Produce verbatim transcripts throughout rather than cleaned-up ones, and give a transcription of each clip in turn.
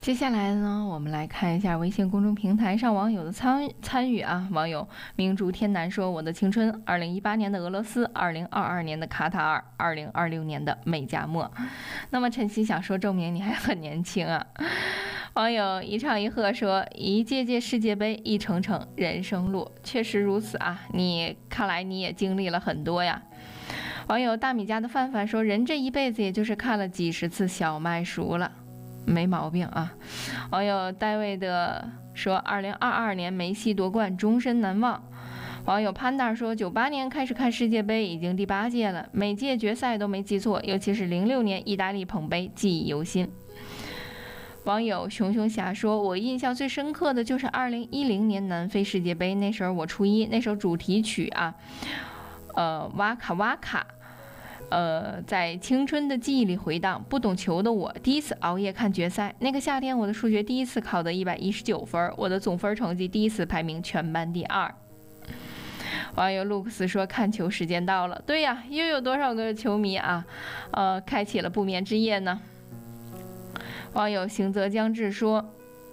接下来呢，我们来看一下微信公众平台上网友的参参与啊。网友明珠天南说：“我的青春，二零一八年的俄罗斯，二零二二年的卡塔尔，二零二六年的美加墨。”那么晨曦想说，证明你还很年轻啊。网友一唱一和说：“一届届世界杯，一程程人生路。”确实如此啊，你看来你也经历了很多呀。网友大米家的范范说：“人这一辈子也就是看了几十次小麦熟了。”没毛病啊。网友戴维的说：“二零二二年梅西夺冠，终身难忘。”网友潘大说：“九八年开始看世界杯，已经第八届了，每届决赛都没记错，尤其是零六年意大利捧杯，记忆犹新。”网友熊熊侠说：“我印象最深刻的就是二零一零年南非世界杯，那时候我初一，那首主题曲啊，呃，哇卡哇卡。”呃，在青春的记忆里回荡。不懂球的我，第一次熬夜看决赛。那个夏天，我的数学第一次考得一百一十九分，我的总分成绩第一次排名全班第二。网友卢克斯说：“看球时间到了。”对呀，又有多少个球迷啊，呃，开启了不眠之夜呢？网友行则将至说：“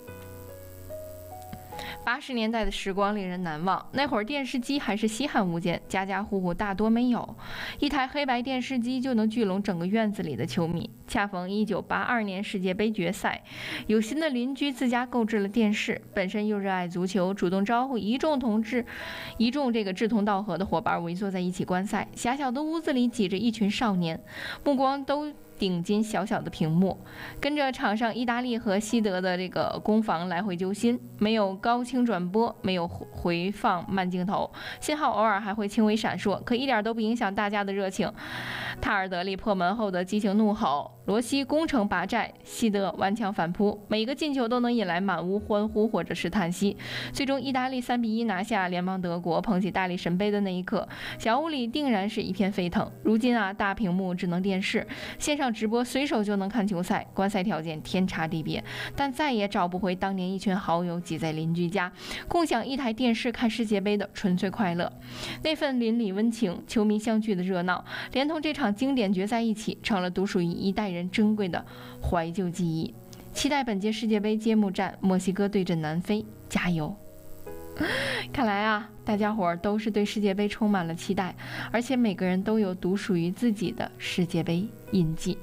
八十年代的时光令人难忘，那会儿电视机还是稀罕物件，家家户户大多没有，一台黑白电视机就能聚拢整个院子里的球迷。恰逢一九八二年世界杯决赛，有心的邻居自家购置了电视，本身又热爱足球，主动招呼一众同志，一众这个志同道合的伙伴围坐在一起观赛。狭小的屋子里挤着一群少年，目光都顶进小小的屏幕，跟着场上意大利和西德的这个攻防来回揪心。没有高清转播，没有回放慢镜头，信号偶尔还会轻微闪烁，可一点都不影响大家的热情。塔尔德利破门后的激情怒吼，罗西攻城拔寨，西德顽强反扑，每个进球都能引来满屋欢呼或者是叹息。最终意大利三比一拿下联邦德国，捧起大力神杯的那一刻，小屋里定然是一片沸腾。如今啊，大屏幕、智能电视、线上直播，随手就能看球赛，观赛条件天差地别，但再也找不回当年一群好友挤在邻居家共享一台电视看世界杯的纯粹快乐。那份邻里温情，球迷相聚的热闹，连同这场经典决赛一起，成了独属于一代人珍贵的怀旧记忆。期待本届世界杯揭幕战，墨西哥对阵南非，加油！看来啊，大家伙儿都是对世界杯充满了期待，而且每个人都有独属于自己的世界杯印记。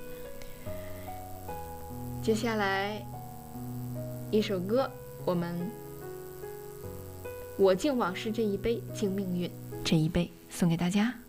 接下来一首歌，我们我敬往事这一杯，敬命运这一杯，送给大家。